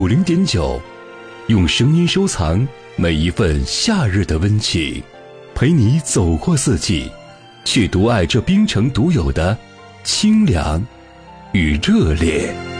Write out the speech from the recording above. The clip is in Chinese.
50.9，用声音收藏每一份夏日的温情，陪你走过四季，去独爱这冰城独有的清凉与热烈。